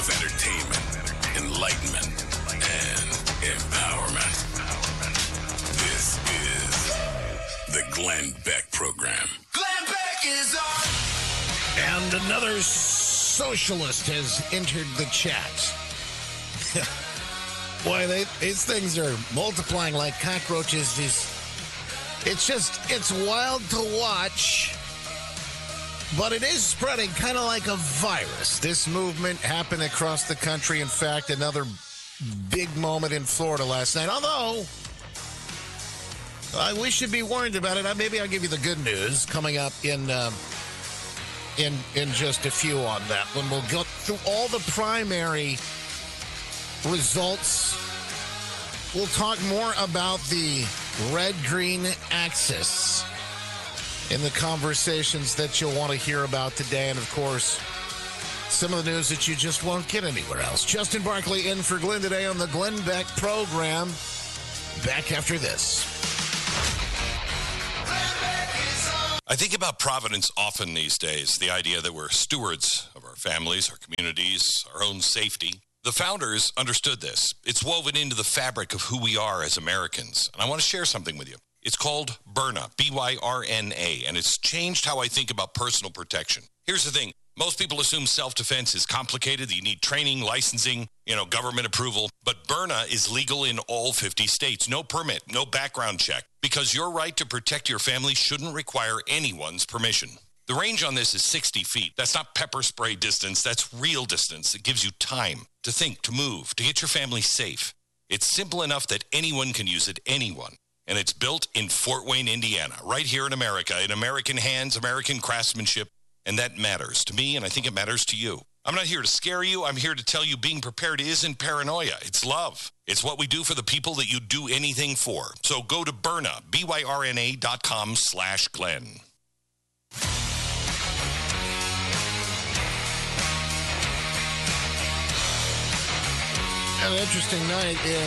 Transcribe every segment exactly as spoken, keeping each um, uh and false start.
of entertainment, enlightenment, and empowerment. This is the Glenn Beck Program. Glenn Beck is on! And another socialist has entered the chat. Boy, they, these things are multiplying like cockroaches. These, it's just, it's wild to watch. But it is spreading kind of like a virus. This movement happened across the country. In fact, another big moment in Florida last night. Although, uh, we should be warned about it. Uh, maybe I'll give you the good news coming up in uh, in in just a few on that. When we'll go through all the primary results, we'll talk more about the red-green axis in the conversations that you'll want to hear about today. And, of course, some of the news that you just won't get anywhere else. Justin Barkley in for Glenn today on the Glenn Beck Program. Back after this. I think about Providence often these days, the idea that we're stewards of our families, our communities, our own safety. The founders understood this. It's woven into the fabric of who we are as Americans. And I want to share something with you. It's called Byrna, B Y R N A, and it's changed how I think about personal protection. Here's the thing. Most people assume self-defense is complicated, that you need training, licensing, you know, government approval. But Byrna is legal in all fifty states. No permit, no background check, because your right to protect your family shouldn't require anyone's permission. The range on this is sixty feet. That's not pepper spray distance. That's real distance. It gives you time to think, to move, to get your family safe. It's simple enough that anyone can use it, anyone. And it's built in Fort Wayne, Indiana, right here in America, in American hands, American craftsmanship, and that matters to me, and I think it matters to you. I'm not here to scare you. I'm here to tell you being prepared isn't paranoia. It's love. It's what we do for the people that you do anything for. So go to Byrna, B Y R N A dot com slash Glenn. An interesting night in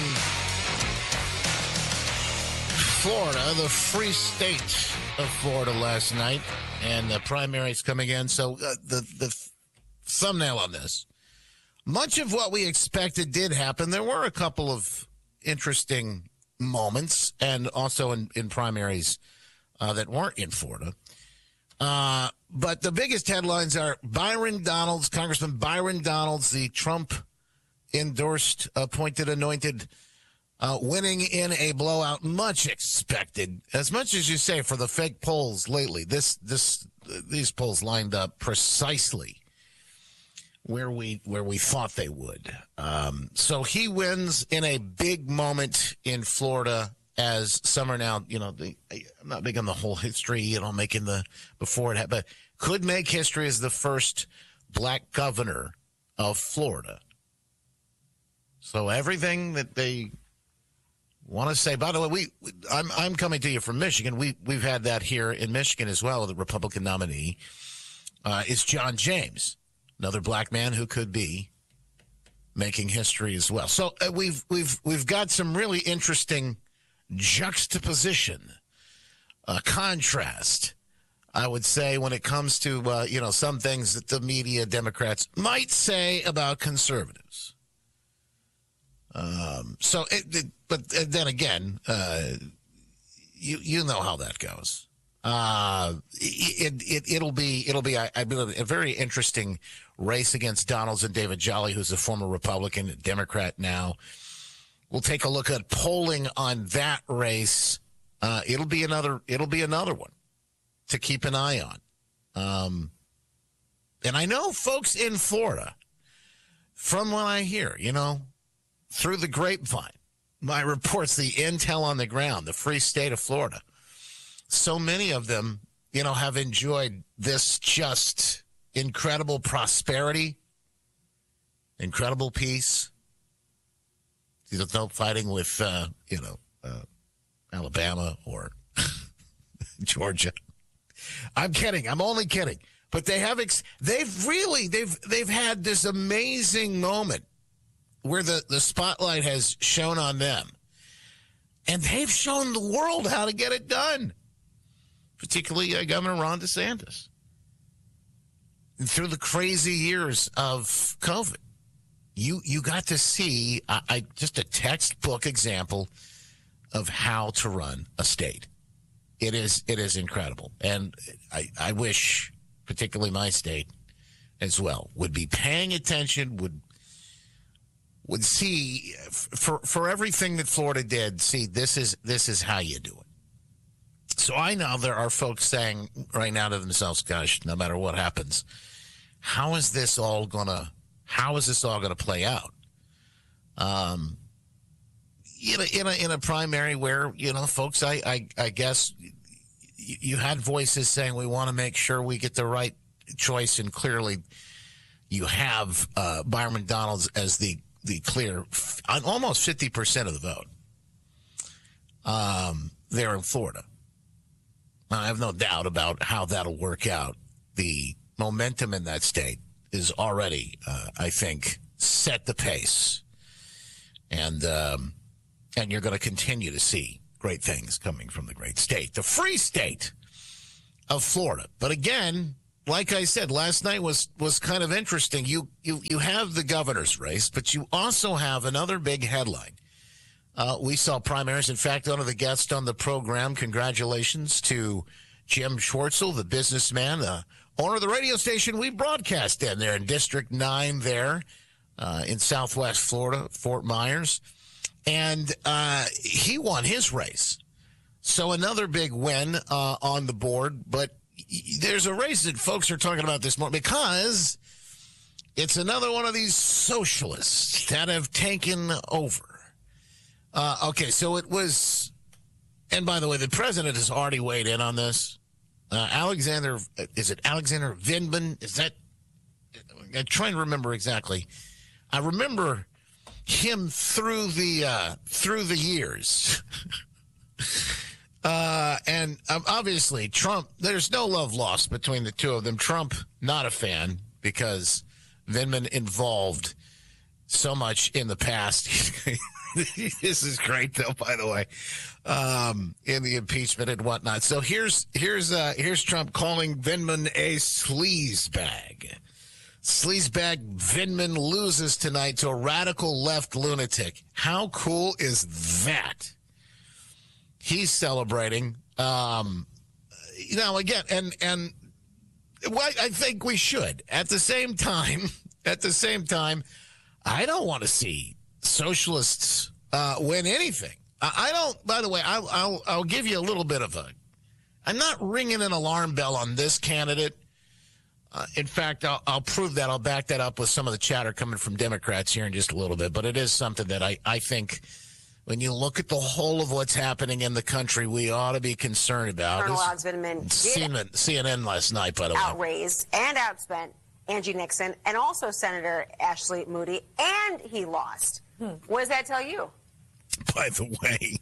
Florida, the free state of Florida last night, and the primaries coming in. So uh, the the thumbnail on this, much of what we expected did happen. There were a couple of interesting moments, and also in, in primaries uh, that weren't in Florida. Uh, but the biggest headlines are Byron Donalds, Congressman Byron Donalds, the Trump-endorsed, appointed, anointed, Uh, winning in a blowout, much expected. As much as you say for the fake polls lately, this this these polls lined up precisely where we where we thought they would. Um, so he wins in a big moment in Florida. As some are now, you know, the, I'm not big on the whole history, you know, making the before it happened, but could make history as the first black governor of Florida. So everything that they want to say, by the way, we, we I'm I'm coming to you from Michigan. We we've had that here in Michigan as well. The Republican nominee uh, is John James, another black man who could be making history as well. So uh, we've we've we've got some really interesting juxtaposition, uh, contrast, I would say, when it comes to uh, you know some things that the media Democrats might say about conservatives. Um, so, it, it, but then again, uh, you you know how that goes. Uh, it, it it'll be it'll be I, I believe a very interesting race against Donalds and David Jolly, who's a former Republican, Democrat now. We'll take a look at polling on that race. Uh, it'll be another it'll be another one to keep an eye on. Um, and I know folks in Florida, from what I hear, you know. Through the grapevine, my reports, the intel on the ground, the free state of Florida. So many of them, you know, have enjoyed this just incredible prosperity, incredible peace. There's no fighting with, uh, you know, uh, Alabama or Georgia. I'm kidding. I'm only kidding. But they have, ex- they've really, they've, they've had this amazing moment where the, the spotlight has shone on them. And they've shown the world how to get it done, particularly uh, Governor Ron DeSantis. And through the crazy years of COVID, You you got to see I, I just a textbook example of how to run a state. It is it is incredible, and I I wish, particularly my state, as well, would be paying attention. Would would see for for everything that Florida did. See, this is this is how you do it. So I know there are folks saying right now to themselves, "Gosh, no matter what happens, how is this all gonna?" How is this all going to play out? Um, in a, in a in a primary where, you know, folks, I I, I guess you, you had voices saying we want to make sure we get the right choice, and clearly you have uh, Byron McDonald as the the clear almost fifty percent of the vote um, there in Florida. I have no doubt about how that'll work out. The momentum in that state is already, uh, I think, set the pace. And um, and you're going to continue to see great things coming from the great state, the free state of Florida. But again, like I said, last night was was kind of interesting. You you you have the governor's race, but you also have another big headline. Uh, we saw primaries. In fact, one of the guests on the program, congratulations to Jim Schwartzel, the businessman, the owner of the radio station we broadcast in there in District nine there uh, in Southwest Florida, Fort Myers. And uh, he won his race. So another big win uh, on the board. But there's a race that folks are talking about this morning because it's another one of these socialists that have taken over. Uh, okay, so it was, and by the way, the president has already weighed in on this. Uh, Alexander, is it Alexander Vindman? Is that, I'm trying to remember exactly. I remember him through the, uh, through the years. uh, and um, obviously Trump, there's no love lost between the two of them. Trump, not a fan because Vindman involved so much in the past. This is great, though, by the way, um, in the impeachment and whatnot. So here's here's uh, here's Trump calling Vindman a sleazebag. Sleazebag Vindman loses tonight to a radical left lunatic. How cool is that? He's celebrating. Um, you know, again, and and well, I think we should. At the same time, at the same time, I don't want to see socialists uh, win anything. I, I don't, by the way, I'll, I'll, I'll give you a little bit of a, I'm not ringing an alarm bell on this candidate. Uh, in fact, I'll, I'll prove that. I'll back that up with some of the chatter coming from Democrats here in just a little bit. But it is something that I, I think when you look at the whole of what's happening in the country, we ought to be concerned about. Colonel Alex Vindman did C N N last night, by the way. Outraised and outspent Angie Nixon and also Senator Ashley Moody, and he lost. Hmm. What does that tell you? By the way,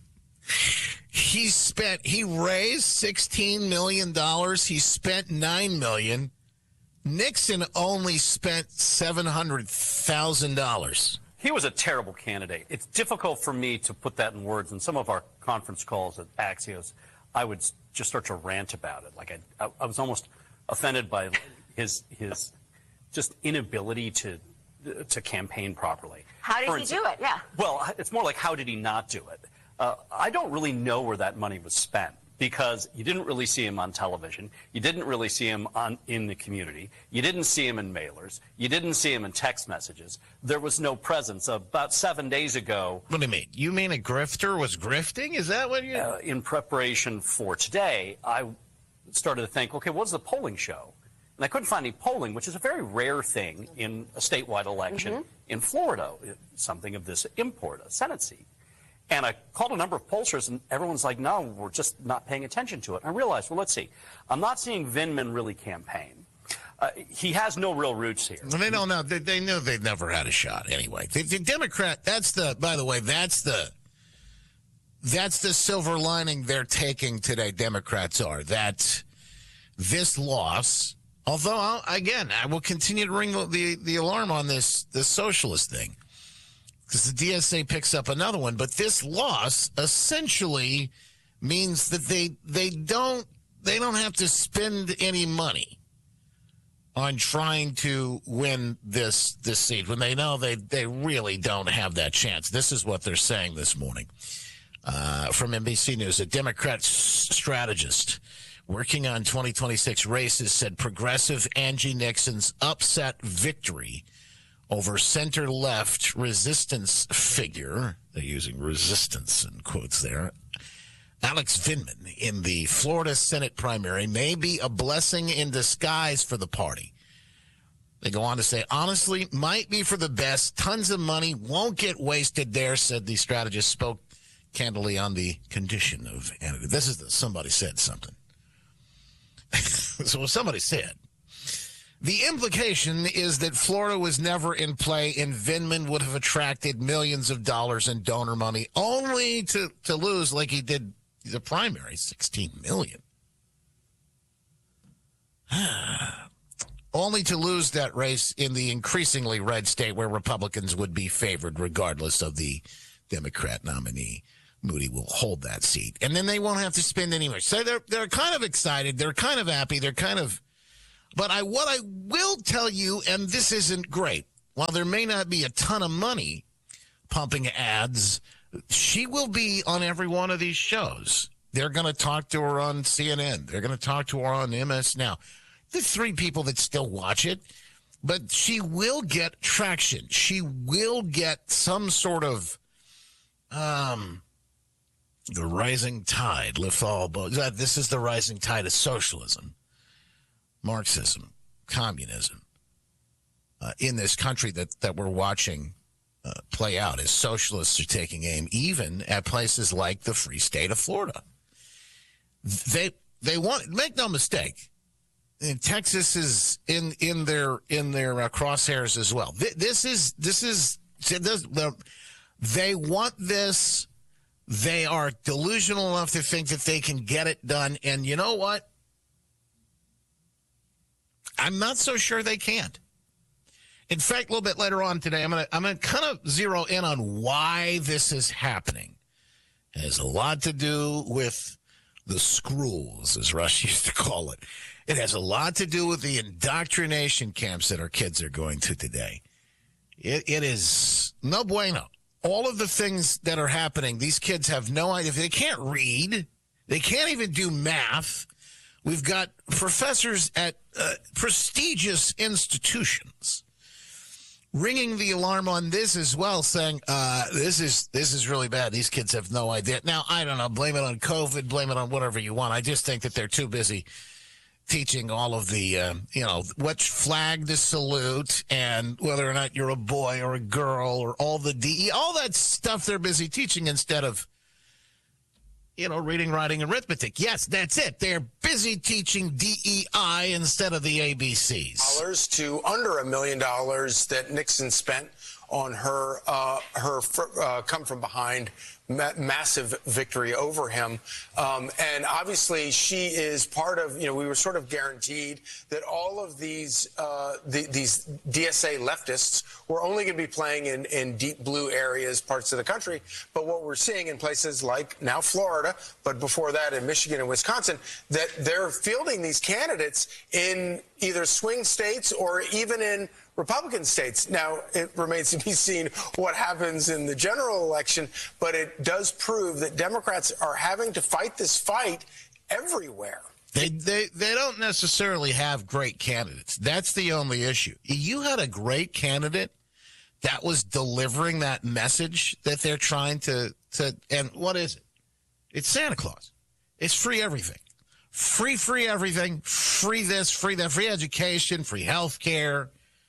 he spent, he raised sixteen million dollars. He spent nine million dollars. Nixon only spent seven hundred thousand dollars. He was a terrible candidate. It's difficult for me to put that in words. In some of our conference calls at Axios, I would just start to rant about it. Like I, I was almost offended by his his just inability to to campaign properly. How did For he instance, do it? Yeah. Well, it's more like how did he not do it? Uh, I don't really know where that money was spent because you didn't really see him on television. You didn't really see him on in the community. You didn't see him in mailers. You didn't see him in text messages. There was no presence. About seven days ago. What do you mean? You mean a grifter was grifting? Is that what you? Uh, in preparation for today, I started to think, okay, what's the polling show? And I couldn't find any polling, which is a very rare thing in a statewide election mm-hmm. in Florida, something of this import, a Senate seat. And I called a number of pollsters, and everyone's like, no, we're just not paying attention to it. And I realized, well, let's see. I'm not seeing Vindman really campaign. Uh, he has no real roots here. Well, they don't know. They, they know they've never had a shot anyway. The, the Democrat, that's the, by the way, that's the, that's the silver lining they're taking today, Democrats are, that this loss, although, I'll, again, I will continue to ring the, the, the alarm on this, this socialist thing, because the D S A picks up another one. But this loss essentially means that they they don't they don't have to spend any money on trying to win this this seat when they know they, they really don't have that chance. This is what they're saying this morning uh, from N B C News. A Democrat s- strategist working on twenty twenty-six races said progressive Angie Nixon's upset victory over center-left resistance figure, they're using resistance in quotes there, Alex Vindman in the Florida Senate primary may be a blessing in disguise for the party. They go on to say, honestly, might be for the best. Tons of money won't get wasted there, said the strategist, spoke candidly on the condition of entity. This is the, somebody said something. So somebody said, the implication is that Florida was never in play and Vindman would have attracted millions of dollars in donor money only to, to lose like he did the primary, sixteen million dollars. Only to lose that race in the increasingly red state where Republicans would be favored regardless of the Democrat nominee. Moody will hold that seat. And then they won't have to spend any much. So they're, they're kind of excited. They're kind of happy. They're kind of... But I, what I will tell you, and this isn't great, while there may not be a ton of money pumping ads, she will be on every one of these shows. They're going to talk to her on C N N. They're going to talk to her on M S Now. The three people that still watch it, but she will get traction. She will get some sort of, um, the rising tide lift all boats. This is the rising tide of socialism, Marxism, communism uh, in this country that, that we're watching uh, play out as socialists are taking aim even at places like the free state of Florida. They they want, make no mistake, and Texas is in in their in their uh, crosshairs as well. This is this is this, they want this. They are delusional enough to think that they can get it done, and you know what? I'm not so sure they can't. In fact, a little bit later on today, I'm going to I'm going to kind of zero in on why this is happening. It has a lot to do with the schools, as Rush used to call it. It has a lot to do with the indoctrination camps that our kids are going to today. It, it is no bueno. All of the things that are happening, these kids have no idea. They can't read. They can't even do math. We've got professors at uh, prestigious institutions ringing the alarm on this as well, saying uh, this is this is really bad. These kids have no idea. Now, I don't know. Blame it on COVID. Blame it on whatever you want. I just think that they're too busy teaching all of the, uh, you know, which flag to salute and whether or not you're a boy or a girl or all the D E, all that stuff they're busy teaching instead of, you know, reading, writing, arithmetic. Yes, that's it. They're busy teaching D E I instead of the A B Cs. Dollars to under a million dollars that Nixon spent on her uh, her uh, come from behind ma- massive victory over him. Um, and obviously she is part of, you know, we were sort of guaranteed that all of these uh, the, these D S A leftists were only going to be playing in, in deep blue areas, parts of the country. But what we're seeing in places like now Florida, but before that in Michigan and Wisconsin, that they're fielding these candidates in either swing states or even in Republican states. Now, it remains to be seen what happens in the general election, but it does prove that Democrats are having to fight this fight everywhere. They, they they don't necessarily have great candidates. That's the only issue. You had a great candidate that was delivering that message that they're trying to, to and what is it? It's Santa Claus. It's free everything. Free, free everything. Free this, free that, free education, free health care.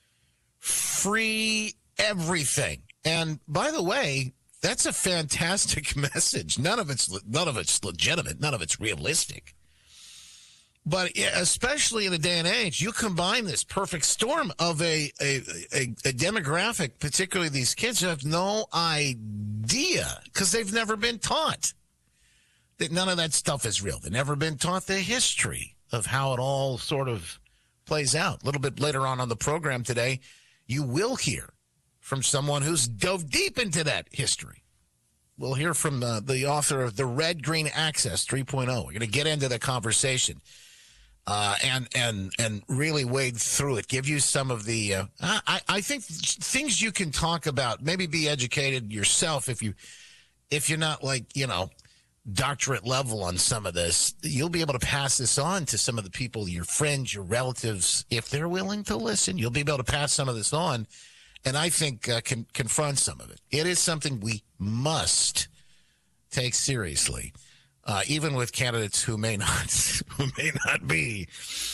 Free everything. And by the way, that's a fantastic message. None of it's none of it's legitimate. None of it's realistic. But especially in a day and age, you combine this perfect storm of a a, a, a demographic, particularly these kids who have no idea because they've never been taught that none of that stuff is real. They've never been taught the history of how it all sort of plays out. A little bit later on on the program today, you will hear from someone who's dove deep into that history. We'll hear from the, the author of the Red Green Access three point oh. We're going to get into the conversation. uh, and and and really wade through it. Give you some of the. Uh, I I think things you can talk about. Maybe be educated yourself if you if you're not like you know doctorate level on some of this. You'll be able to pass this on to some of the people, your friends, your relatives, if they're willing to listen. You'll be able to pass some of this on, and I think uh, can confront some of it. It is something we must take seriously. Uh, even with candidates who may not, who may not be,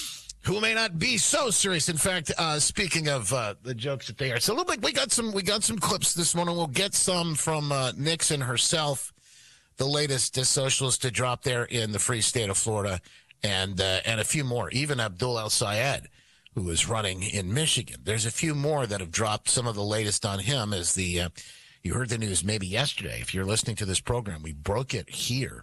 who may not be so serious. In fact, uh, speaking of uh, the jokes that they are, so a little bit, we got some, we got some clips this morning. We'll get some from uh, Nixon herself, the latest uh, socialist to drop there in the free state of Florida, and uh, and a few more. Even Abdul El-Sayed, who is running in Michigan. There's a few more that have dropped some of the latest on him. As the uh, you heard the news maybe yesterday. If you're listening to this program, we broke it here.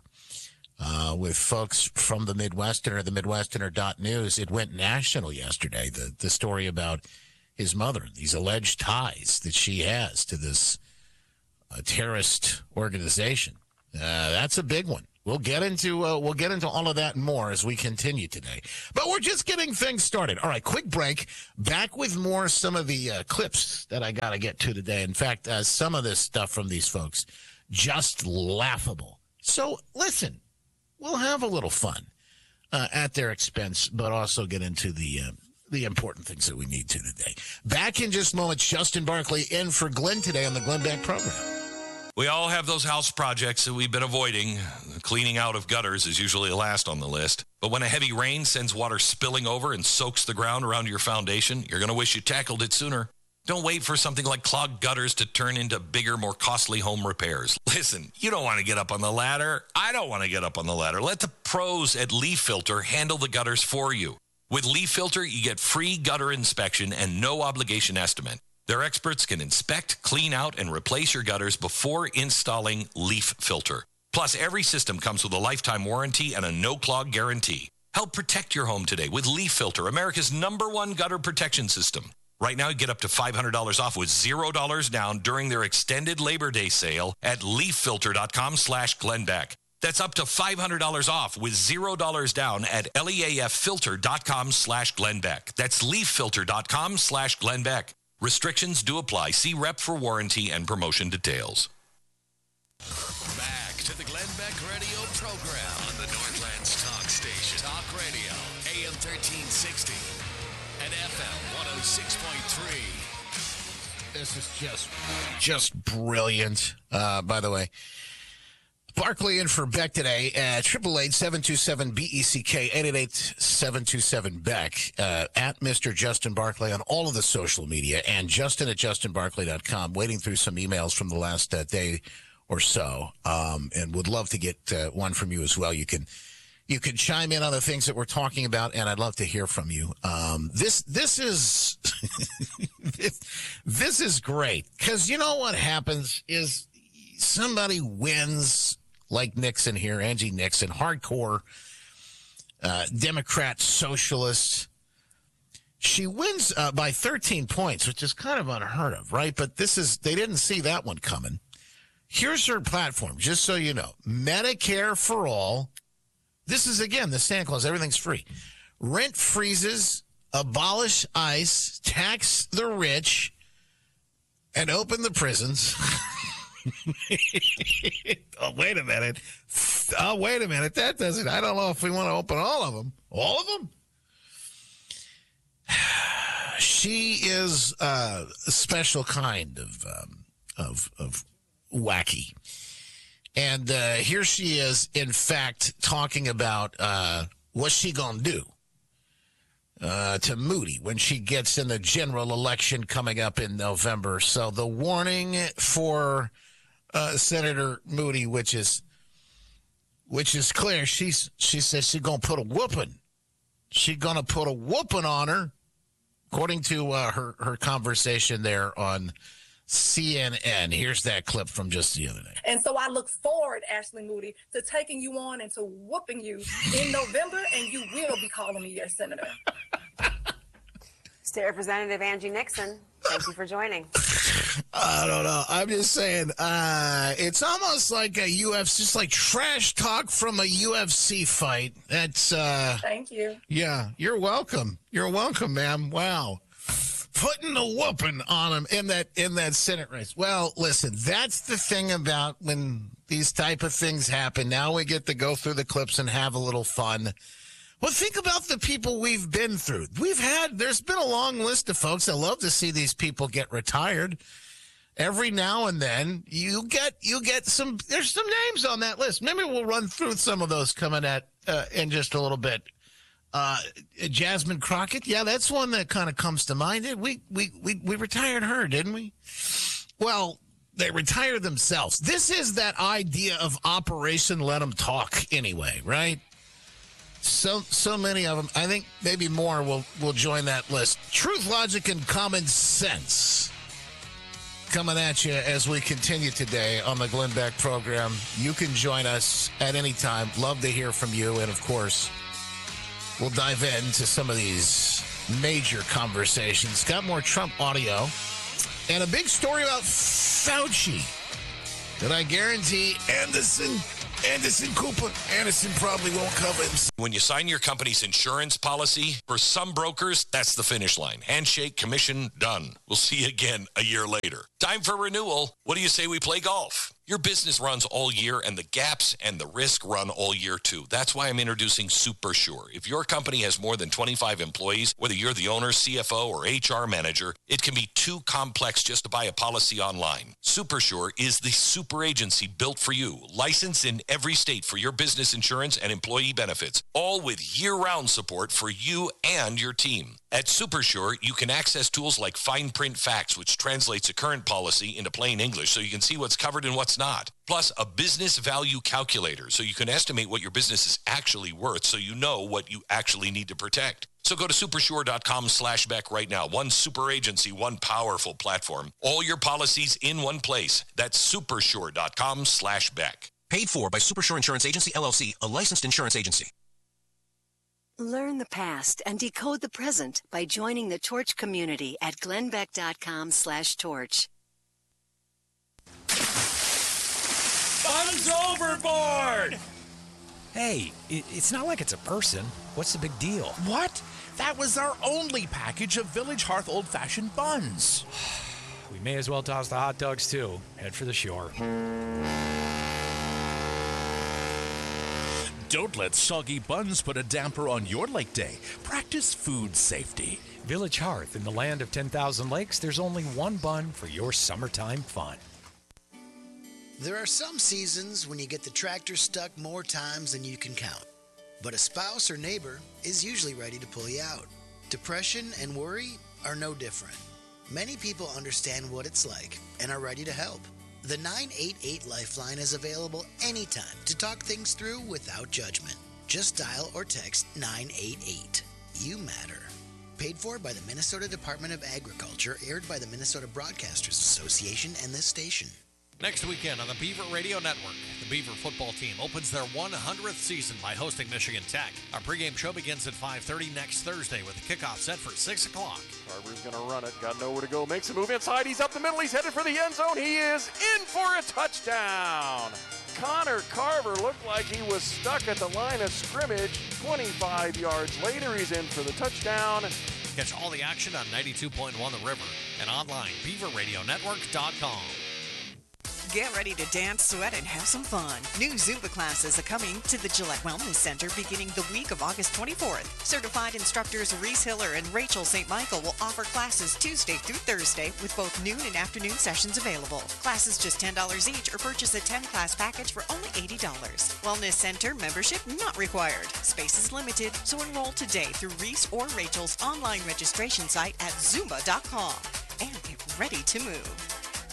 Uh, with folks from the Midwesterner, the Midwesterner dot news. It went national yesterday, the, the story about his mother, these alleged ties that she has to this uh, terrorist organization. Uh, that's a big one. We'll get into uh, we'll get into all of that and more as we continue today. But we're just getting things started. All right, quick break. Back with more some of the uh, clips that I got to get to today. In fact, uh, some of this stuff from these folks, just laughable. So listen. We'll have a little fun uh, at their expense, but also get into the uh, the important things that we need to today. Back in just moments, Justin Barkley in for Glenn today on the Glenn Beck program. We all have those house projects that we've been avoiding. The cleaning out of gutters is usually last on the list. But when a heavy rain sends water spilling over and soaks the ground around your foundation, you're going to wish you tackled it sooner. Don't wait for something like clogged gutters to turn into bigger, more costly home repairs. Listen, you don't want to get up on the ladder. I don't want to get up on the ladder. Let the pros at Leaf Filter handle the gutters for you. With Leaf Filter, you get free gutter inspection and no obligation estimate. Their experts can inspect, clean out, and replace your gutters before installing Leaf Filter. Plus, every system comes with a lifetime warranty and a no-clog guarantee. Help protect your home today with Leaf Filter, America's number one gutter protection system. Right now, you get up to five hundred dollars off with zero dollars down during their extended Labor Day sale at leaffilter.com slash Glenbeck. That's up to five hundred dollars off with zero dollars down at leaffilter.com slash Glenbeck. That's leaffilter.com slash Glenbeck. Restrictions do apply. See rep for warranty and promotion details. Back to the Glenn Beck radio program on the Northland's Talk Station. Talk Radio, A M thirteen sixty. And F M one oh six point three. This is just just brilliant. Uh, by the way, Barkley in for Beck today at eight eight eight, seven two seven, B E C K, eight eight eight, seven two seven, Beck, uh, at Mister Justin Barkley on all of the social media, and Justin at justin barkley dot com, waiting through some emails from the last uh, day or so, um, and would love to get uh, one from you as well. You can You can chime in on the things that we're talking about, and I'd love to hear from you. Um, this this is this, this is great, because you know what happens is somebody wins, like Nixon here, Angie Nixon, hardcore uh, Democrat socialist. She wins uh, by thirteen points, which is kind of unheard of, right? But this is they didn't see that one coming. Here's her platform, just so you know: Medicare for all. This is, again, the Santa Claus. Everything's free. Rent freezes, abolish ICE, tax the rich, and open the prisons. Oh, wait a minute. Oh, wait a minute. That doesn't, I don't know if we want to open all of them. All of them? She is uh, a special kind of, um, of, of wacky. And uh, here she is, in fact, talking about uh, what's she going to do uh, to Moody when she gets in the general election coming up in November. So the warning for uh, Senator Moody, which is which is clear, she's she says she's going to put a whooping. She's going to put a whooping on her, according to uh, her, her conversation there on C N N. Here's that clip from just the other day. And so I look forward, Ashley Moody, to taking you on and to whooping you in November, and you will be calling me your senator. State Representative Angie Nixon, thank you for joining. I don't know. I'm just saying, uh, it's almost like a U F C, just like trash talk from a U F C fight. That's, uh, Thank you. yeah, you're welcome. You're welcome, ma'am. Wow. Putting the whooping on him in that, in that Senate race. Well, listen, that's the thing about when these type of things happen. Now we get to go through the clips and have a little fun. Well, think about the people we've been through. We've had, there's been a long list of folks that love to see these people get retired. Every now and then you get, you get some, there's some names on that list. Maybe we'll run through some of those coming at, uh, in just a little bit. Uh, Jasmine Crockett. Yeah, that's one that kind of comes to mind. We, we, we, we retired her, didn't we? Well, they retired themselves. This is that idea of Operation Let 'Em Talk anyway, right? So so many of them. I think maybe more will, will join that list. Truth, logic, and common sense coming at you as we continue today on the Glenn Beck program. You can join us at any time. Love to hear from you. And, of course, we'll dive into some of these major conversations. Got more Trump audio and a big story about Fauci that I guarantee Anderson Anderson Cooper. Anderson probably won't cover him. When you sign your company's insurance policy, for some brokers, that's the finish line. Handshake, commission, done. We'll see you again a year later. Time for renewal. What do you say we play golf? Your business runs all year, and the gaps and the risk run all year, too. That's why I'm introducing SuperSure. If your company has more than twenty-five employees, whether you're the owner, C F O, or H R manager, it can be too complex just to buy a policy online. SuperSure is the super agency built for you, licensed in every state for your business insurance and employee benefits, all with year-round support for you and your team. At SuperSure, you can access tools like Fine Print Facts, which translates a current policy into plain English so you can see what's covered and what's not. Plus, a business value calculator so you can estimate what your business is actually worth so you know what you actually need to protect. So go to supersure.com slash Beck right now. One super agency, one powerful platform. All your policies in one place. That's supersure.com slash Beck. Paid for by Supersure Insurance Agency, L L C, a licensed insurance agency. Learn the past and decode the present by joining the Torch community at glennbeck.com slash torch. Fun's overboard! Hey, it, it's not like it's a person. What's the big deal? What? That was our only package of Village Hearth old-fashioned buns. We may as well toss the hot dogs, too. Head for the shore. Don't let soggy buns put a damper on your lake day. Practice food safety. Village Hearth, in the land of ten thousand lakes, there's only one bun for your summertime fun. There are some seasons when you get the tractor stuck more times than you can count. But a spouse or neighbor is usually ready to pull you out. Depression and worry are no different. Many people understand what it's like and are ready to help. The nine eight eight Lifeline is available anytime to talk things through without judgment. Just dial or text nine eight eight. You matter. Paid for by the Minnesota Department of Agriculture, aired by the Minnesota Broadcasters Association and this station. Next weekend on the Beaver Radio Network, the Beaver football team opens their one hundredth season by hosting Michigan Tech. Our pregame show begins at five thirty next Thursday with the kickoff set for six o'clock. Carver's going to run it. Got nowhere to go. Makes a move inside. He's up the middle. He's headed for the end zone. He is in for a touchdown. Connor Carver looked like he was stuck at the line of scrimmage. twenty-five yards later, he's in for the touchdown. Catch all the action on ninety-two point one The River and online, beaver radio network dot com. Get ready to dance, sweat, and have some fun. New Zumba classes are coming to the Gillette Wellness Center beginning the week of August twenty-fourth. Certified instructors Reese Hiller and Rachel Saint Michael will offer classes Tuesday through Thursday with both noon and afternoon sessions available. Classes just ten dollars each or purchase a ten-class package for only eighty dollars. Wellness Center membership not required. Space is limited, so enroll today through Reese or Rachel's online registration site at zumba dot com and get ready to move.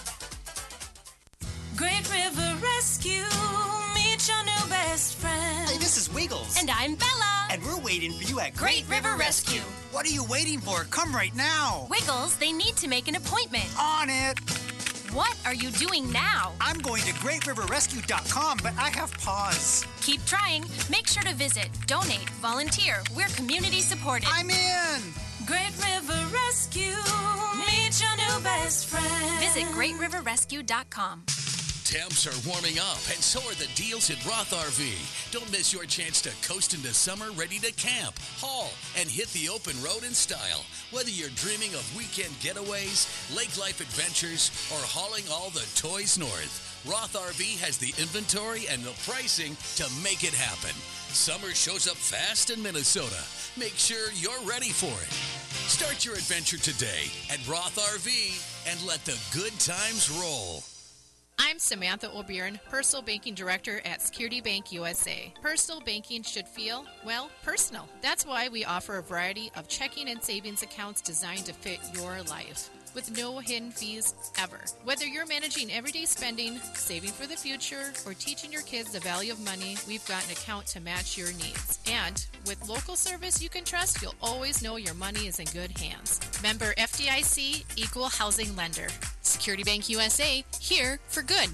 Great River Rescue, meet your new best friend. Hey, this is Wiggles. And I'm Bella. And we're waiting for you at Great, Great River Rescue. What are you waiting for? Come right now. Wiggles, they need to make an appointment. On it. What are you doing now? I'm going to great river rescue dot com, but I have paws. Keep trying. Make sure to visit, donate, volunteer. We're community supported. I'm in! Great River Rescue, meet your new best friend. Visit great river rescue dot com. Temps are warming up, and so are the deals at Roth R V. Don't miss your chance to coast into summer ready to camp, haul, and hit the open road in style. Whether you're dreaming of weekend getaways, lake life adventures, or hauling all the toys north, Roth R V has the inventory and the pricing to make it happen. Summer shows up fast in Minnesota. Make sure you're ready for it. Start your adventure today at Roth R V and let the good times roll. I'm Samantha O'Byrne, Personal Banking Director at Security Bank U S A. Personal banking should feel, well, personal. That's why we offer a variety of checking and savings accounts designed to fit your life, with no hidden fees ever. Whether you're managing everyday spending, saving for the future, or teaching your kids the value of money, we've got an account to match your needs. And with local service you can trust, you'll always know your money is in good hands. Member F D I C, Equal Housing Lender. Security Bank U S A, here for good.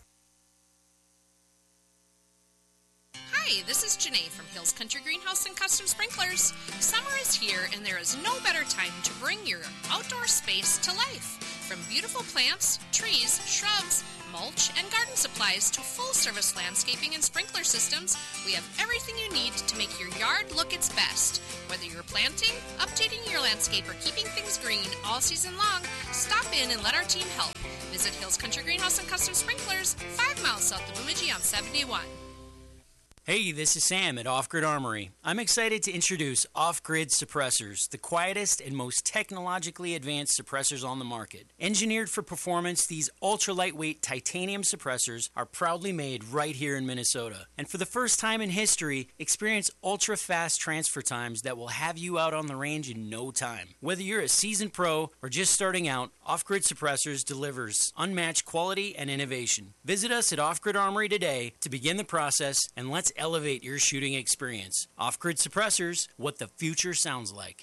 Hi, this is Janae from Hills Country Greenhouse and Custom Sprinklers. Summer is here, and there is no better time to bring your outdoor space to life. From beautiful plants, trees, shrubs, mulch, and garden supplies to full-service landscaping and sprinkler systems, we have everything you need to make your yard look its best. Whether you're planting, updating your landscape, or keeping things green all season long, stop in and let our team help. Visit Hills Country Greenhouse and Custom Sprinklers, five miles south of Bemidji on seventy-one. Hey, this is Sam at Off Grid Armory. I'm excited to introduce Off Grid Suppressors, the quietest and most technologically advanced suppressors on the market. Engineered for performance, these ultra-lightweight titanium suppressors are proudly made right here in Minnesota. And for the first time in history, experience ultra-fast transfer times that will have you out on the range in no time. Whether you're a seasoned pro or just starting out, Off Grid Suppressors delivers unmatched quality and innovation. Visit us at Off Grid Armory today to begin the process, and let's elevate your shooting experience. Off-Grid Suppressors, what the future sounds like.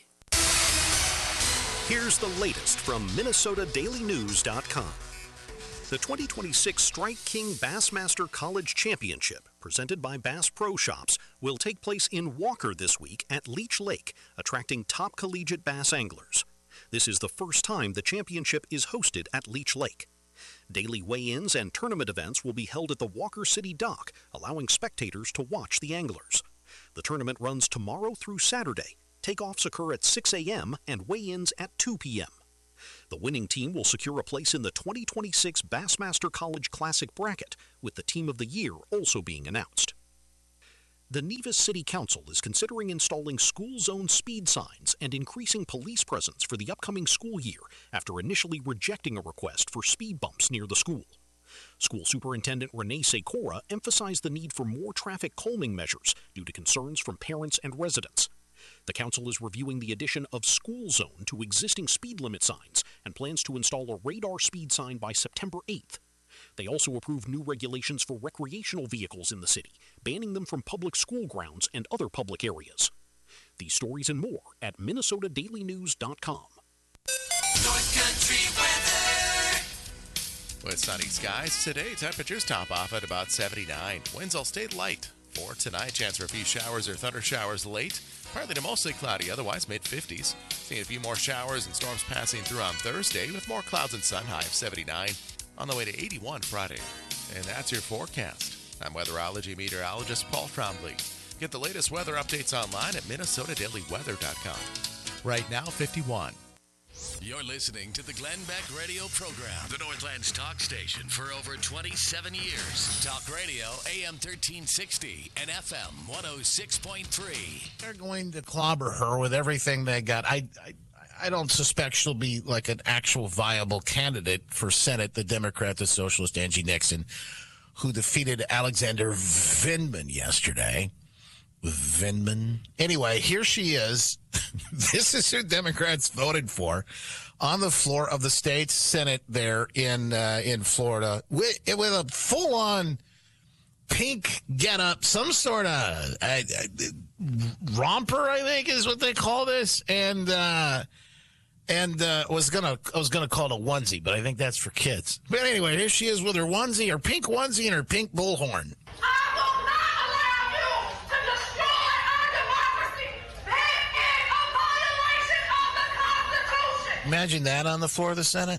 Here's the latest from Minnesota Daily News dot com. The twenty twenty-six Strike King Bassmaster College Championship, presented by Bass Pro Shops, will take place in Walker this week at Leech Lake, attracting top collegiate bass anglers. This is the first time the championship is hosted at Leech Lake. Daily weigh-ins and tournament events will be held at the Walker City Dock, allowing spectators to watch the anglers. The tournament runs tomorrow through Saturday. Takeoffs occur at six a.m. and weigh-ins at two p.m. The winning team will secure a place in the twenty twenty-six Bassmaster College Classic bracket, with the Team of the Year also being announced. The Nevis City Council is considering installing school zone speed signs and increasing police presence for the upcoming school year after initially rejecting a request for speed bumps near the school. School Superintendent Renee Secora emphasized the need for more traffic calming measures due to concerns from parents and residents. The council is reviewing the addition of school zone to existing speed limit signs and plans to install a radar speed sign by September eighth. They also approved new regulations for recreational vehicles in the city, banning them from public school grounds and other public areas. These stories and more at Minnesota Daily News dot com. North Country weather. With sunny skies today, temperatures top off at about seventy-nine. Winds will stay light. For tonight, chance for a few showers or thunder showers late. Partly to mostly cloudy, otherwise mid-fifties. Seeing a few more showers and storms passing through on Thursday with more clouds and sun, high of seventy-nine. On the way to eighty-one Friday. And that's your forecast. I'm weatherology meteorologist Paul Trombley. Get the latest weather updates online at Minnesota Daily Weather dot com. Right now, fifty-one. You're listening to the Glenn Beck Radio Program, the Northland's talk station for over twenty-seven years. Talk radio, A M thirteen sixty and F M one oh six point three. They're going to clobber her with everything they got. I, I I don't suspect she'll be like an actual viable candidate for Senate, the Democrat, the Socialist Angie Nixon, who defeated Alexander Vindman yesterday. Vindman. Anyway, here she is. This is who Democrats voted for on the floor of the state Senate there in uh, in Florida with, with a full-on pink getup, some sort of uh, uh, romper, I think is what they call this, and uh, and uh, was gonna I was gonna call it a onesie, but I think that's for kids. But anyway, here she is with her onesie, her pink onesie, and her pink bullhorn. I will not allow Imagine that on the floor of the Senate.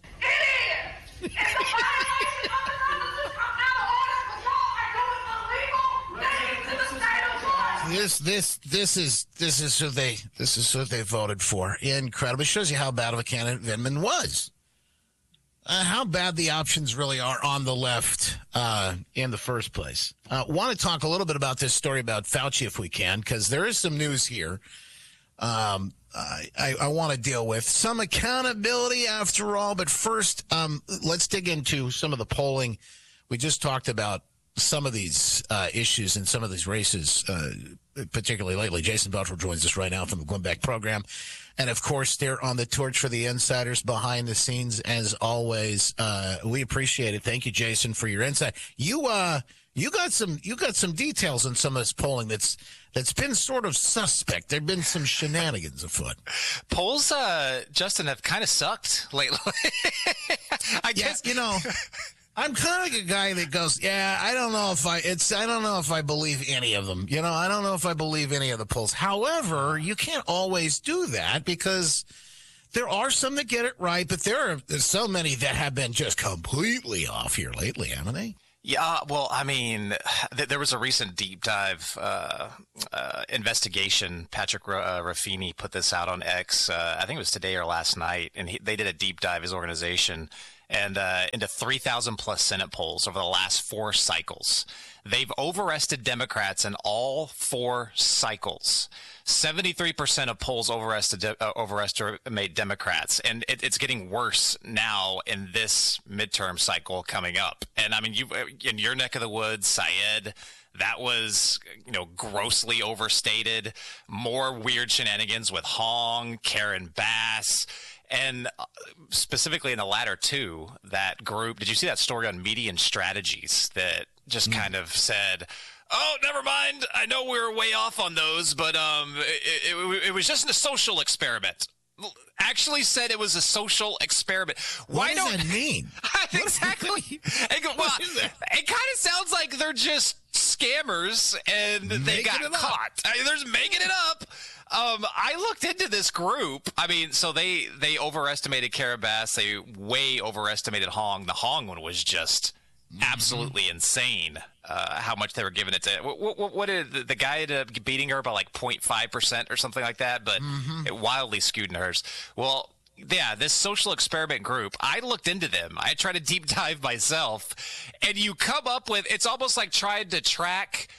This this this is this is who they this is who they voted for. Incredible. It shows you how bad of a candidate Vindman was. Uh, how bad the options really are on the left uh, in the first place. Uh, want to talk a little bit about this story about Fauci if we can, because there is some news here. Um, I, I, I want to deal with some accountability after all. But first, um, let's dig into some of the polling. We just talked about some of these uh, issues and some of these races, uh, particularly lately. Jason Belcher joins us right now from the Glenn Beck program. And, of course, they're on the torch for the insiders behind the scenes, as always. Uh, we appreciate it. Thank you, Jason, for your insight. You uh, you got some you got some details on some of this polling that's that's been sort of suspect. There have been some shenanigans afoot. Polls, uh, Justin, have kind of sucked lately. I guess yeah, you know. I'm kind of a guy that goes, yeah, I don't know if I it's I don't know if I believe any of them. You know, I don't know if I believe any of the polls. However, you can't always do that because there are some that get it right, but there are there's so many that have been just completely off here lately, haven't they? Yeah, well, I mean, th- there was a recent deep dive uh, uh, investigation. Patrick uh, Ruffini put this out on X. Uh, I think it was today or last night, and he, they did a deep dive, his organization, and uh, into three thousand plus Senate polls over the last four cycles. They've overestimated Democrats in all four cycles. seventy-three percent of polls overestimate, uh, overestimate Democrats, and it, it's getting worse now in this midterm cycle coming up. And I mean, you in your neck of the woods, Syed, that was, you know, grossly overstated. More weird shenanigans with Hong, Karen Bass. And specifically in the latter two, that group, did you see that story on Median Strategies that just mm. kind of said, oh, never mind, I know we were way off on those, but um, it, it, it was just a social experiment. Actually said it was a social experiment. Why what does don't, that mean? Exactly. it, well, it kind of sounds like they're just scammers and making they got caught. I mean, they're just making it up. Um, I looked into this group. I mean, so they they overestimated Karen Bass. They way overestimated Hong. The Hong one was just mm-hmm. absolutely insane. Uh, how much they were giving it to. What, what, what did the, the guy ended up beating her by like zero point five percent or something like that? But mm-hmm. it wildly skewed in hers. Well, yeah, this social experiment group, I looked into them. I tried to deep dive myself, and you come up with, it's almost like trying to track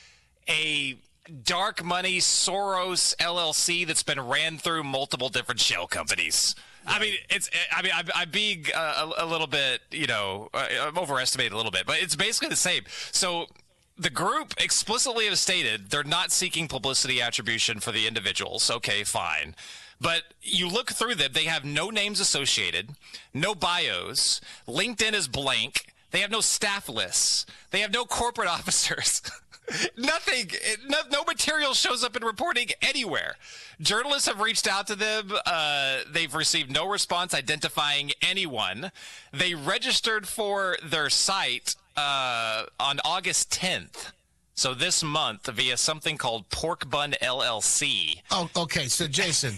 a dark money Soros L L C that's been ran through multiple different shell companies. I mean, it's. I mean, I'm, I'm being uh, a, a little bit, you know, uh, I'm overestimating a little bit, but it's basically the same. So the group explicitly has stated they're not seeking publicity attribution for the individuals. Okay, fine. But you look through them, they have no names associated, no bios. LinkedIn is blank. They have no staff lists. They have no corporate officers. Nothing, no, no material shows up in reporting anywhere. Journalists have reached out to them. Uh, they've received no response identifying anyone. They registered for their site uh, on August tenth. So this month via something called Pork Bun L L C. Oh, okay. So, Jason,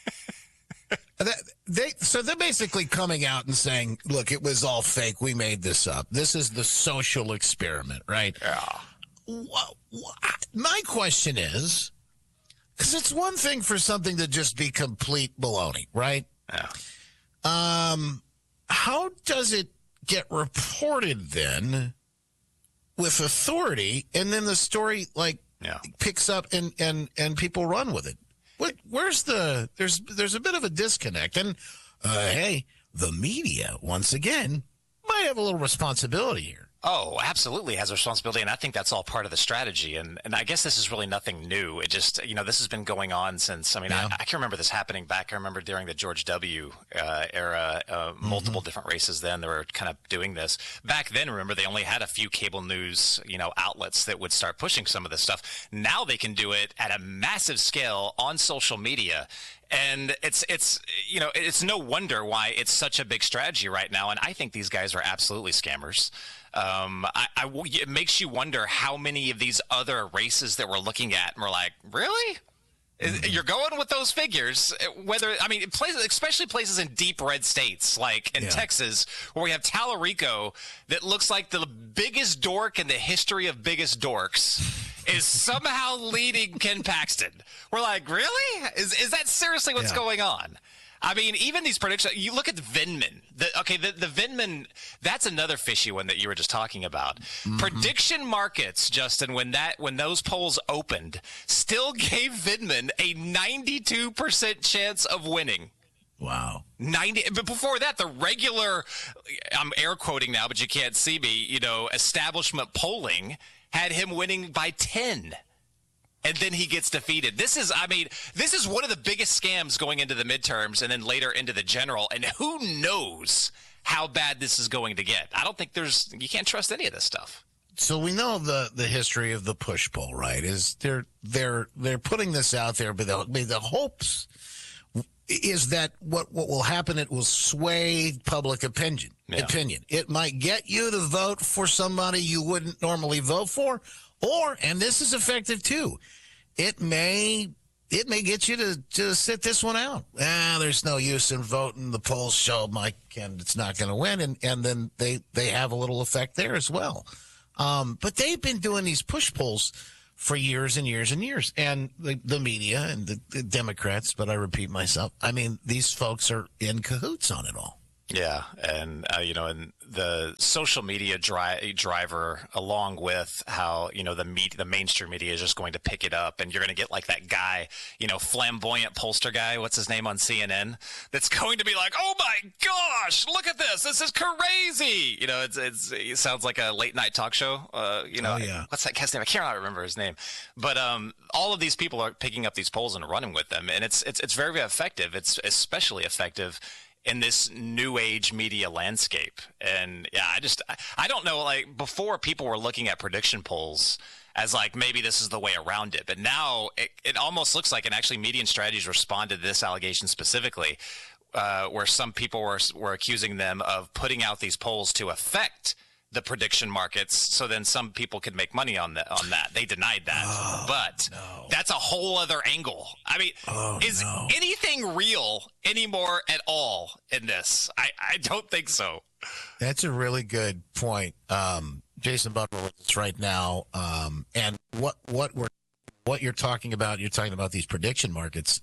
that, they so they're basically coming out and saying, look, it was all fake. We made this up. This is the social experiment, right? Yeah. My question is, because it's one thing for something to just be complete baloney, right? Yeah. Um, how does it get reported then with authority, and then the story like yeah. picks up and, and, and people run with it? What? Where's the? There's there's a bit of a disconnect, and uh, hey, the media once again might have a little responsibility here. Oh, absolutely has a responsibility, and I think that's all part of the strategy. And and I guess this is really nothing new. It just, you know, this has been going on since, I mean, yeah. I, I can remember this happening back. I remember during the George W. Uh, era, uh, mm-hmm. multiple different races then, they were kind of doing this. Back then, remember, they only had a few cable news, you know, outlets that would start pushing some of this stuff. Now they can do it at a massive scale on social media. And it's, it's you know, it's no wonder why it's such a big strategy right now. And I think these guys are absolutely scammers. Um, I, I, it makes you wonder how many of these other races that we're looking at, and we're like, really? Mm-hmm. You're going with those figures. Whether I mean, places, especially places in deep red states like in yeah. Texas, where we have Tallarico, that looks like the biggest dork in the history of biggest dorks, is somehow leading Ken Paxton. We're like, really? Is is that seriously what's yeah. going on? I mean, even these predictions, you look at the Vindman. The, okay, the, the Vindman, that's another fishy one that you were just talking about. Mm-hmm. Prediction markets, Justin, when that when those polls opened, still gave Vindman a ninety-two percent chance of winning. Wow. ninety But before that, the regular, I'm air quoting now, but you can't see me, you know, establishment polling had him winning by ten. And then he gets defeated. This is, I mean, this is one of the biggest scams going into the midterms and then later into the general. And who knows how bad this is going to get? I don't think there's, you can't trust any of this stuff. So we know the, the history of the push poll, right? Is they're they're they're putting this out there, but the, I mean, the hopes is that what what will happen? It will sway public opinion. Yeah. Opinion. It might get you to vote for somebody you wouldn't normally vote for. Or, and this is effective too, it may it may get you to, to sit this one out. Ah, there's no use in voting. The polls show Mike and it's not going to win, and, and then they, they have a little effect there as well. Um, but they've been doing these push polls for years and years and years, and the, the media and the, the Democrats. But I repeat myself. I mean, these folks are in cahoots on it all. Yeah, and uh, you know, and the social media dri- driver, along with how you know the media, the mainstream media is just going to pick it up, and you're going to get like that guy, you know, flamboyant pollster guy. What's his name on C N N? That's going to be like, "Oh my gosh, look at this! This is crazy!" You know, it's, it's it sounds like a late night talk show. Uh, you know, oh, yeah. What's that guy's name? I can't remember his name, but um, all of these people are picking up these polls and running with them, and it's it's it's very, very effective. It's especially effective in this new age media landscape. And yeah, I just, I don't know, like before people were looking at prediction polls as like, maybe this is the way around it. But now it, it almost looks like, and actually Median Strategies responded to this allegation specifically, uh, where some people were, were accusing them of putting out these polls to affect the prediction markets, so then some people could make money on that. On that, they denied that, oh, but no. That's a whole other angle. I mean, oh, is no. anything real anymore at all in this? I, I don't think so. That's a really good point. Um, Jason Butler with us right now, um, and what what we're what you're talking about. You're talking about these prediction markets.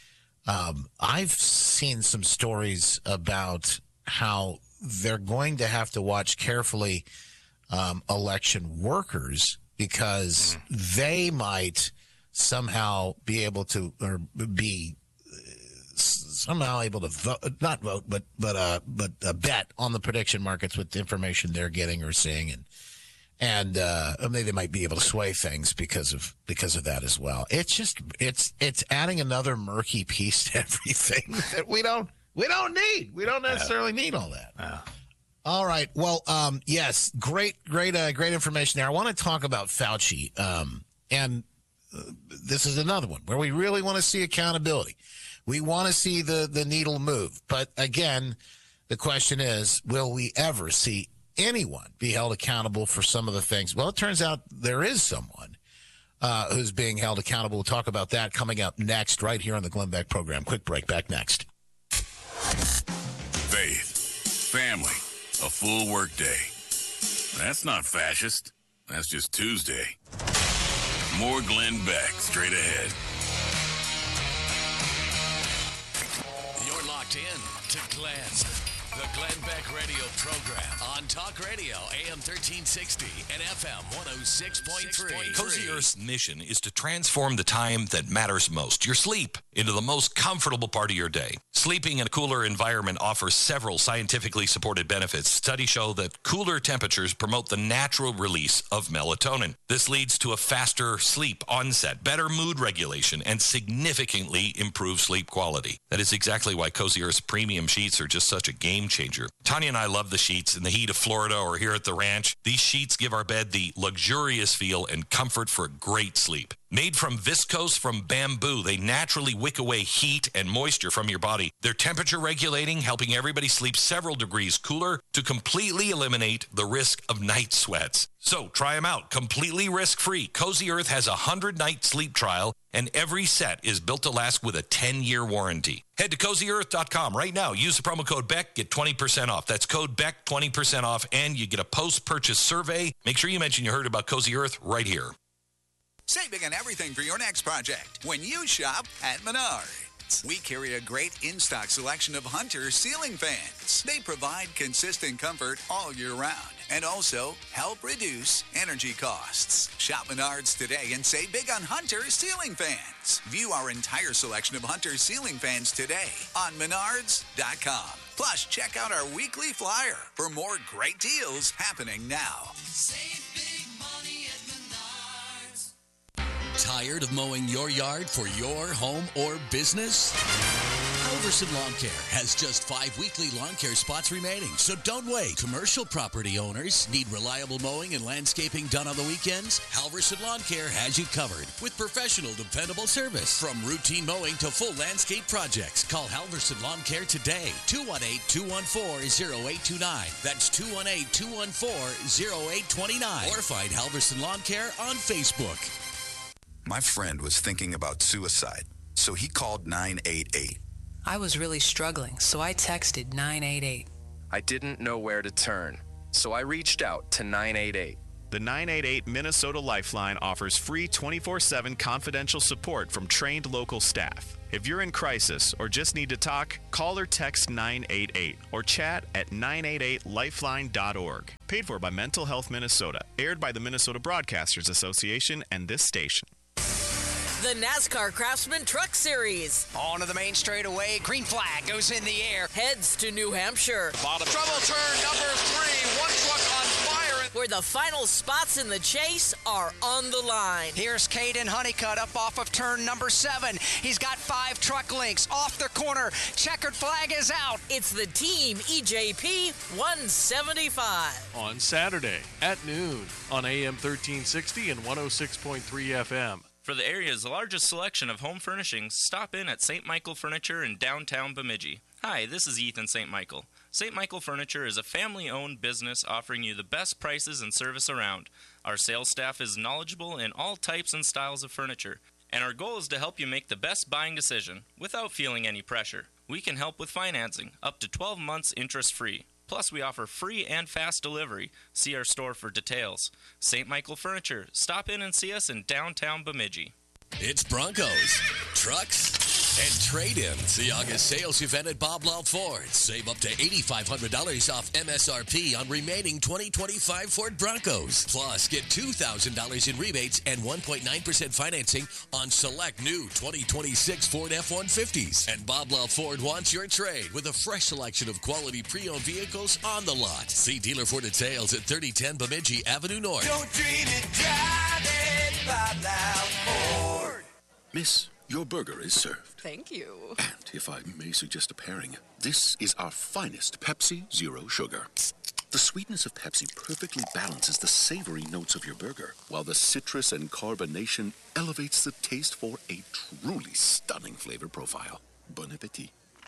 Um, I've seen some stories about how they're going to have to watch carefully um, election workers, because mm. they might somehow be able to, or be somehow able to vote, not vote, but but uh, but uh, bet on the prediction markets with the information they're getting or seeing, and and uh, I mean, they might be able to sway things because of because of that as well. It's just it's it's adding another murky piece to everything that we don't. We don't need. We don't necessarily need all that. Uh, all right. Well, um, yes, great, great, uh, great information there. I want to talk about Fauci, um, and uh, this is another one where we really want to see accountability. We want to see the the needle move. But again, the question is, will we ever see anyone be held accountable for some of the things? Well, it turns out there is someone uh, who's being held accountable. We'll talk about that coming up next, right here on the Glenn Beck program. Quick break. Back next. Faith, family, a full workday. That's not fascist. That's just Tuesday. More Glenn Beck straight ahead. You're locked in to Glenn, the Glenn Beck radio program on Talk Radio, A M thirteen sixty and F M one oh six point three. Cozy Earth's mission is to transform the time that matters most, your sleep, into the most comfortable part of your day. Sleeping in a cooler environment offers several scientifically supported benefits. Studies show that cooler temperatures promote the natural release of melatonin. This leads to a faster sleep onset, better mood regulation, and significantly improved sleep quality. That is exactly why Cozy Earth's premium sheets are just such a game changer. Tanya and I love the sheets in the heat of Florida or here at the ranch. These sheets give our bed the luxurious feel and comfort for a great sleep. Made from viscose from bamboo, they naturally wick away heat and moisture from your body. They're temperature regulating, helping everybody sleep several degrees cooler to completely eliminate the risk of night sweats. So try them out, completely risk-free. Cozy Earth has a one hundred night sleep trial, and every set is built to last with a ten-year warranty. Head to cozy earth dot com right now. Use the promo code Beck, get twenty percent off. That's code Beck, twenty percent off, and you get a post-purchase survey. Make sure you mention you heard about Cozy Earth right here. Save big on everything for your next project when you shop at Menards. We carry a great in-stock selection of Hunter ceiling fans. They provide consistent comfort all year round and also help reduce energy costs. Shop Menards today and save big on Hunter ceiling fans. View our entire selection of Hunter ceiling fans today on menards dot com. Plus, check out our weekly flyer for more great deals happening now. Save big money at Menards. Tired of mowing your yard for your home or business? Halverson Lawn Care has just five weekly lawn care spots remaining, so don't wait. Commercial property owners need reliable mowing and landscaping done on the weekends? Halverson Lawn Care has you covered with professional, dependable service. From routine mowing to full landscape projects, call Halverson Lawn Care today. two one eight, two one four, zero eight two nine. That's two one eight, two one four, zero eight two nine. Or find Halverson Lawn Care on Facebook. My friend was thinking about suicide, so he called nine eight eight. I was really struggling, so I texted nine eight eight. I didn't know where to turn, so I reached out to nine eight eight. The nine eight eight Minnesota Lifeline offers free twenty-four seven confidential support from trained local staff. If you're in crisis or just need to talk, call or text nine eight eight or chat at nine eight eight lifeline dot org. Paid for by Mental Health Minnesota. Aired by the Minnesota Broadcasters Association and this station. The NASCAR Craftsman Truck Series. On to the main straightaway. Green flag goes in the air. Heads to New Hampshire. Bottom. Trouble turn number three. One truck on fire. Where the final spots in the chase are on the line. Here's Caden Honeycutt up off of turn number seven. He's got five truck links off the corner. Checkered flag is out. It's the Team E J P one seventy-five. On Saturday at noon on A M thirteen sixty and one oh six point three F M. For the area's largest selection of home furnishings, stop in at Saint Michael Furniture in downtown Bemidji. Hi, this is Ethan Saint Michael. Saint Michael Furniture is a family-owned business offering you the best prices and service around. Our sales staff is knowledgeable in all types and styles of furniture, and our goal is to help you make the best buying decision without feeling any pressure. We can help with financing, up to twelve months interest-free. Plus, we offer free and fast delivery. See our store for details. Saint Michael Furniture. Stop in and see us in downtown Bemidji. It's Broncos, trucks, and trade-ins. The August sales event at Bob Law Ford. Save up to eight thousand five hundred dollars off M S R P on remaining twenty twenty-five Ford Broncos. Plus, get two thousand dollars in rebates and one point nine percent financing on select new twenty twenty-six Ford F one fifties. And Bob Law Ford wants your trade with a fresh selection of quality pre-owned vehicles on the lot. See dealer for details at thirty ten Bemidji Avenue North. Don't dream it, drive it, Bob Law Ford. Miss, your burger is served. Thank you. And if I may suggest a pairing, this is our finest Pepsi Zero Sugar. The sweetness of Pepsi perfectly balances the savory notes of your burger, while the citrus and carbonation elevates the taste for a truly stunning flavor profile. Bon appetit.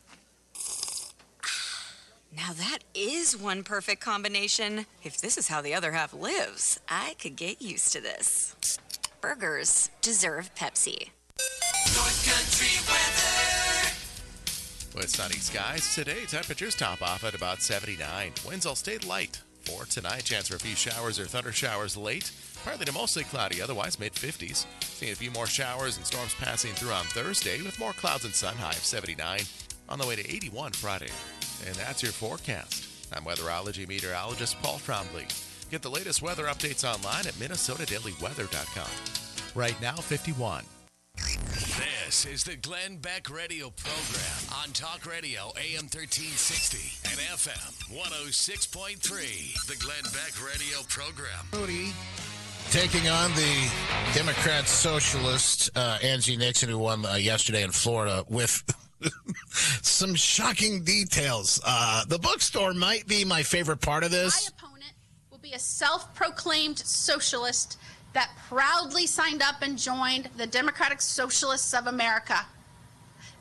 Now that is one perfect combination. If this is how the other half lives, I could get used to this. Burgers deserve Pepsi. North Country weather. With sunny skies today, temperatures top off at about seventy-nine. Winds all stay light. For tonight, chance for a few showers or thunder showers late. Partly to mostly cloudy, otherwise mid fifties. Seeing a few more showers and storms passing through on Thursday with more clouds and sun, high of seventy-nine. On the way to eighty-one Friday. And that's your forecast. I'm weatherology meteorologist Paul Trombley. Get the latest weather updates online at minnesota daily weather dot com. Right now, fifty-one. This is the Glenn Beck Radio Program on Talk Radio A M thirteen sixty and F M one oh six point three. The Glenn Beck Radio Program. Moody taking on the Democrat Socialist uh, Angie Nixon, who won uh, yesterday in Florida with some shocking details. Uh, the bookstore might be my favorite part of this. My opponent will be a self-proclaimed socialist that proudly signed up and joined the Democratic Socialists of America.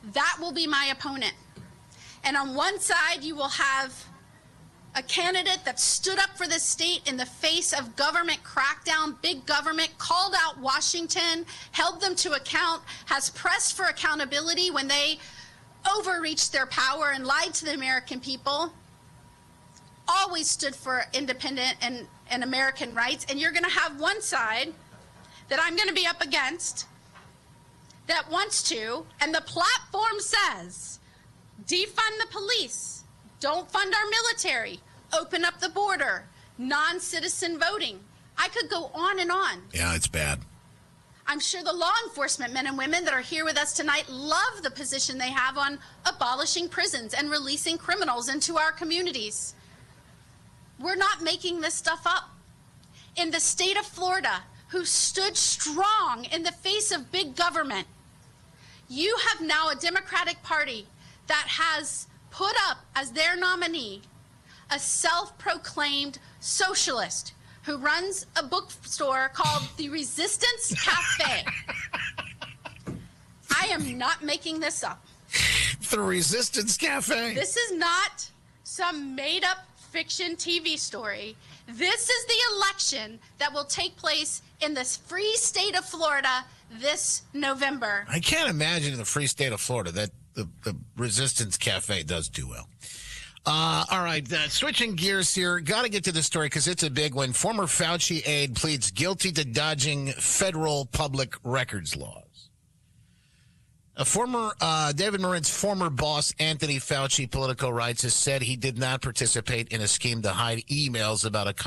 That will be my opponent. And on one side, you will have a candidate that stood up for this state in the face of government crackdown, big government, called out Washington, held them to account, has pressed for accountability when they overreached their power and lied to the American people, always stood for independent and, and American rights. And you're going to have one side that I'm going to be up against that wants to, and the platform says, defund the police, don't fund our military, open up the border, non-citizen voting. I could go on and on. Yeah, it's bad. I'm sure the law enforcement men and women that are here with us tonight love the position they have on abolishing prisons and releasing criminals into our communities. We're not making this stuff up. In the state of Florida, who stood strong in the face of big government, you have now a Democratic Party that has put up as their nominee a self-proclaimed socialist who runs a bookstore called the Resistance Cafe. I am not making this up. The Resistance Cafe. This is not some made-up fiction T V story. This is the election that will take place in the free state of Florida this November. I can't imagine in the free state of Florida that the, the Resistance Cafe does do well. Uh, all right, uh, switching gears here. Got to get to this story because it's a big one. Former Fauci aide pleads guilty to dodging federal public records laws. A former uh, David Marin's former boss, Anthony Fauci, Politico writes, has said he did not participate in a scheme to hide emails about a